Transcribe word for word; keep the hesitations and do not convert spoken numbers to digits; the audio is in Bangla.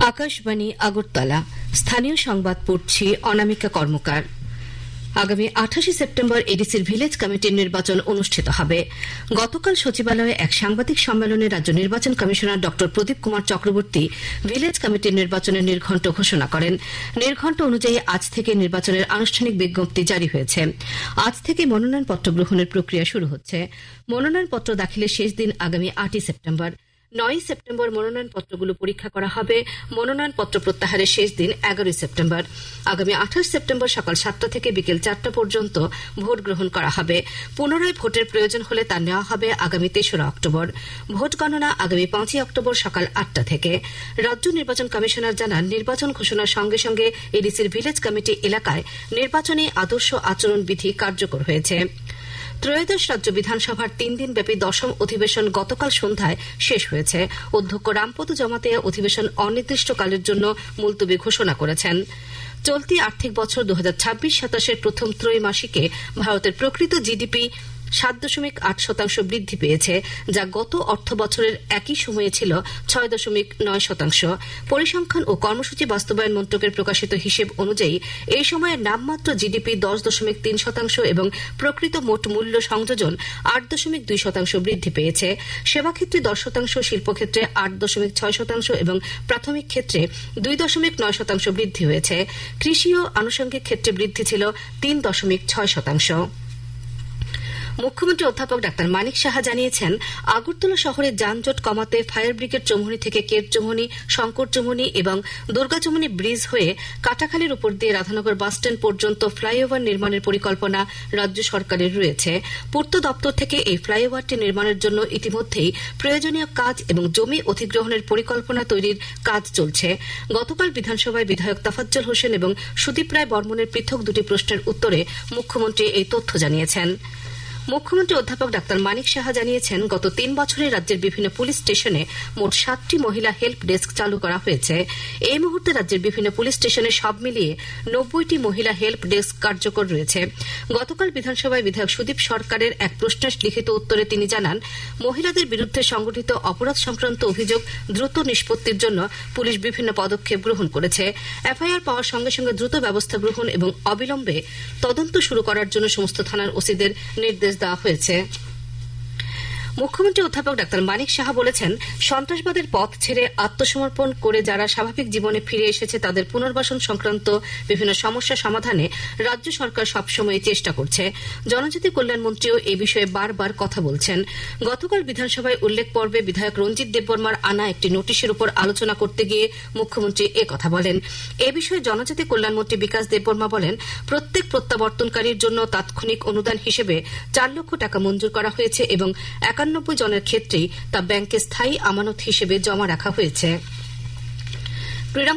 আকাশবাণী আগরতলা। স্থানীয় সংবাদ পড়ছি অনামিকা কর্মকার। আগামী আঠাশে সেপ্টেম্বর এডিসির ভিলেজ কমিটির নির্বাচন অনুষ্ঠিত হবে। গতকাল সচিবালয়ে এক সাংবাদিক সম্মেলনে রাজ্য নির্বাচন কমিশনার ড প্রদীপ কুমার চক্রবর্তী ভিলেজ কমিটির নির্বাচনের নির্ঘণ্ট ঘোষণা করেন। নির্ঘণ্ট অনুযায়ী আজ থেকে নির্বাচনের আনুষ্ঠানিক বিজ্ঞপ্তি জারি হয়েছে। আজ থেকে মনোনয়নপত্র গ্রহণের প্রক্রিয়া শুরু হচ্ছে। মনোনয়নপত্র দাখিলের শেষ দিন আগামী আটই সেপ্টেম্বর। নয়ই সেপ্টেম্বর মনোনয়নপত্রগুলো পরীক্ষা করা হবে। মনোনয়নপত্র প্রত্যাহারের শেষ দিন এগারোই সেপ্টেম্বর। আগামী আঠাশ সেপ্টেম্বর সকাল সাতটা থেকে বিকেল চারটা পর্যন্ত ভোট গ্রহণ করা হবে। পুনরায় ভোটের প্রয়োজন হলে তা নেওয়া হবে আগামী তেসরা অক্টোবর। ভোট গণনা আগামী পাঁচই অক্টোবর সকাল আটটা থেকে। রাজ্য নির্বাচন কমিশনার জানান, নির্বাচন ঘোষণার সঙ্গে সঙ্গে এডিসির ভিলেজ কমিটি এলাকায় নির্বাচনী আদর্শ আচরণ বিধি কার্যকর হয়েছে। ত্রয়োদশ রাজ্য বিধানসভার তিন দিনব্যাপী দশম অধিবেশন গতকাল সন্ধ্যায় শেষ হয়েছে। অধ্যক্ষ রামপদ জমাতিয়া অধিবেশন অনির্দিষ্টকালের জন্য মুলতবি ঘোষণা করেছেন। চলতি আর্থিক বছর দু হাজার ছাব্বিশ সাতাশের প্রথম ত্রৈমাসিকে ভারতের প্রকৃত জিডিপি সাত দশমিক আট শতাংশ বৃদ্ধি পেয়েছে, যা গত অর্থ বছরের একই সময়ে ছিল ছয় দশমিক নয় শতাংশ। পরিসংখ্যান ও কর্মসূচি বাস্তবায়ন মন্ত্রকের প্রকাশিত হিসেব অনুযায়ী এই সময়ে নামমাত্র জিডিপি দশ দশমিক তিন শতাংশ এবং প্রকৃত মোট মূল্য সংযোজন আট দশমিক দুই শতাংশ বৃদ্ধি পেয়েছে। সেবাক্ষেত্রে দশ শতাংশ, শিল্পক্ষেত্রে আট দশমিক ছয় শতাংশ এবং প্রাথমিক ক্ষেত্রে দুই দশমিক নয় শতাংশ বৃদ্ধি হয়েছে। কৃষি ও আনুষঙ্গিক ক্ষেত্রে বৃদ্ধি ছিল তিন দশমিক ছয় শতাংশ। মুখ্যমন্ত্রী অধ্যাপক ডাক্তার মানিক সাহা জানিয়েছেন, আগরতলা শহরে যানজট কমাতে ফায়ার ব্রিগেড চৌমুহনী থেকে কেট চৌমুহনী, শঙ্কর চৌমুহনী এবং দুর্গা চৌমুহনী ব্রিজ হয়ে কাটাখালীর উপর দিয়ে রাধানগর বাসস্ট্যান্ড পর্যন্ত ফ্লাইওভার নির্মাণের পরিকল্পনা রাজ্য সরকারের রয়েছে। পূর্ত দপ্তর থেকে এই ফ্লাইওভারটি নির্মাণের জন্য ইতিমধ্যেই প্রয়োজনীয় কাজ এবং জমি অধিগ্রহণের পরিকল্পনা তৈরির কাজ চলছে। গতকাল বিধানসভায় বিধায়ক তাফাজ্জল হোসেন এবং সুদীপ রায় বর্মনের পৃথক দুটি প্রশ্নের উত্তরে মুখ্যমন্ত্রী এই তথ্য জানিয়েছেন। মুখ্যমন্ত্রী অধ্যাপক ডাক্তার মানিক সাহা জানিয়েছেন, গত তিন বছরে রাজ্যের বিভিন্ন পুলিশ স্টেশনে মোট সাতটি মহিলা হেল্প ডেস্ক চালু করা হয়েছে। এই মুহূর্তে রাজ্যের বিভিন্ন পুলিশ স্টেশনে সব মিলিয়ে নব্বইটি মহিলা হেল্প ডেস্ক কার্যকর রয়েছে। গতকাল বিধানসভায় বিধায়ক সুদীপ সরকারের এক প্রশ্নের লিখিত উত্তরে তিনি জানান, মহিলাদের বিরুদ্ধে সংগঠিত অপরাধ সংক্রান্ত অভিযোগ দ্রুত নিষ্পত্তির জন্য পুলিশ বিভিন্ন পদক্ষেপ গ্রহণ করেছে। এফআইআর পাওয়ার সঙ্গে সঙ্গে দ্রুত ব্যবস্থা গ্রহণ এবং অবিলম্বে তদন্ত শুরু করার জন্য সমস্ত থানার ওসিদের নির্দেশ দেওয়া হয়েছে। মুখ্যমন্ত্রী অধ্যাপক ডাক্তার মানিক সাহা বলেছেন, সন্ত্রাসবাদের পথ ছেড়ে আত্মসমর্পণ করে যারা স্বাভাবিক জীবনে ফিরে এসেছে তাদের পুনর্বাসন সংক্রান্ত বিভিন্ন সমস্যা সমাধানে রাজ্য সরকার সবসময় চেষ্টা করছে। জনজাতি কল্যাণ মন্ত্রীও এ বিষয়ে বারবার কথা বলছেন। গতকাল বিধানসভায় উল্লেখ পর্বে বিধায়ক রঞ্জিত দেববর্মার আনা একটি নোটিশের উপর আলোচনা করতে গিয়ে মুখ্যমন্ত্রী এ কথা বলেন। এ বিষয়ে জনজাতি কল্যাণ মন্ত্রী বিকাশ দেববর্মা বলেন, প্রত্যেক প্রত্যাবর্তনকারীর জন্য তাৎক্ষণিক অনুদান হিসেবে চার লক্ষ টাকা মঞ্জুর করা হয়েছে এবং একানব্বই জনের ক্ষেত্রেই তা ব্যাংকে স্থায়ী আমানত হিসেবে জমা রাখা হয়েছে।